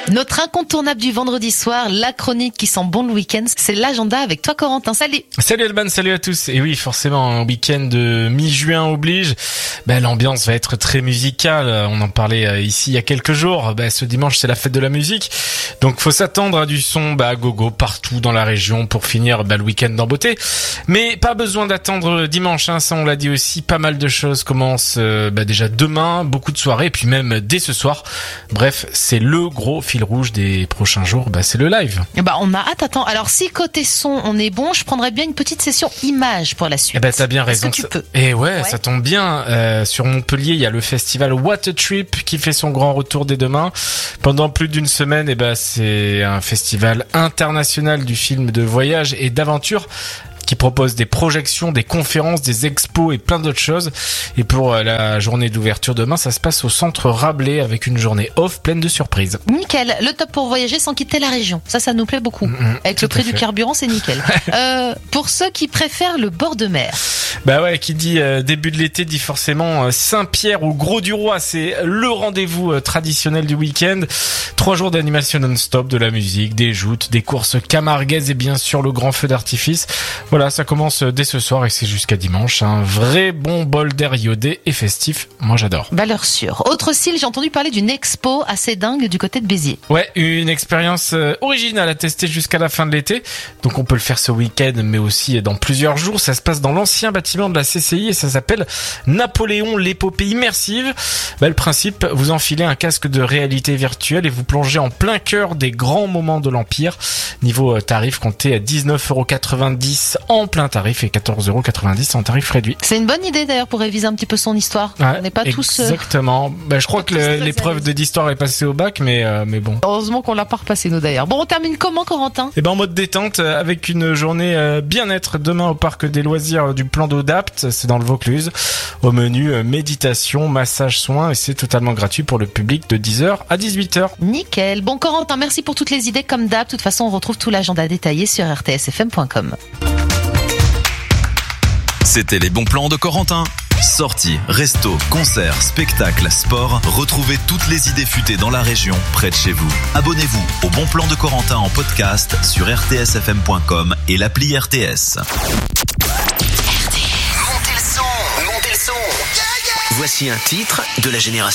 Notre incontournable du vendredi soir, la chronique qui sent bon le week-end, c'est l'agenda avec toi Corentin. Salut. Salut Alban, salut à tous. Et oui, forcément, un week-end de mi-juin oblige. L'ambiance va être très musicale. On en parlait ici il y a quelques jours. Ce dimanche, c'est la fête de la musique. Donc, faut s'attendre à du son gogo partout dans la région pour finir le week-end en beauté. Mais pas besoin d'attendre dimanche. Ça, on l'a dit aussi. Pas mal de choses commencent déjà demain. Beaucoup de soirées. Et puis même dès ce soir. Bref, c'est le gros fil rouge des prochains jours. C'est le live. On a hâte. Attends. Alors, si côté son, on est bon, je prendrais bien une petite session image pour la suite. T'as bien raison. Est-ce que tu peux? Et ouais, ça tombe bien. Sur Montpellier, il y a le festival What a Trip qui fait son grand retour dès demain. Pendant plus d'une semaine, c'est un festival international du film de voyage et d'aventure qui propose des projections, des conférences, des expos et plein d'autres choses. Et pour la journée d'ouverture demain, ça se passe au centre Rabelais avec une journée off pleine de surprises. Nickel, le top pour voyager sans quitter la région. Ça nous plaît beaucoup. Avec le prix du carburant, c'est nickel. Pour ceux qui préfèrent le bord de mer. Qui dit début de l'été dit forcément Saint-Pierre ou Grau-du-Roi. C'est le rendez-vous traditionnel du week-end. 3 jours d'animation non-stop, de la musique, des joutes, des courses camarguaises et bien sûr le grand feu d'artifice. Voilà, ça commence dès ce soir et c'est jusqu'à dimanche. Un vrai bon bol d'air iodé et festif. Moi, j'adore. Valeur sûre. Autre style, j'ai entendu parler d'une expo assez dingue du côté de Béziers. Ouais, une expérience originale à tester jusqu'à la fin de l'été. Donc, on peut le faire ce week-end, mais aussi dans plusieurs jours. Ça se passe dans l'ancien bâtiment de la CCI et ça s'appelle Napoléon, l'épopée immersive. Le principe, vous enfilez un casque de réalité virtuelle et vous plongez en plein cœur des grands moments de l'Empire. Niveau tarif, comptez à 19,90€ en plein tarif et 14,90€ en tarif réduit. C'est une bonne idée d'ailleurs pour réviser un petit peu son histoire. Ouais, on n'est pas tous... Exactement. Je crois que l'épreuve d'histoire est passée au bac, mais bon. Heureusement qu'on l'a pas repassé nous d'ailleurs. Bon, on termine comment Corentin ? En mode détente avec une journée bien-être demain au parc des loisirs du Plan d'Eau d'Apt, c'est dans le Vaucluse. Au menu méditation, massage, soins et c'est totalement gratuit pour le public de 10h à 18h. Nickel. Bon Corentin, merci pour toutes les idées comme d'hab. De toute façon, on retrouve tout l'agenda détaillé sur rtsfm.com. C'était les bons plans de Corentin. Sorties, restos, concerts, spectacles, sport. Retrouvez toutes les idées futées dans la région, près de chez vous. Abonnez-vous au Bon Plan de Corentin en podcast sur rtsfm.com et l'appli RTS. Montez le son. Voici un titre de la génération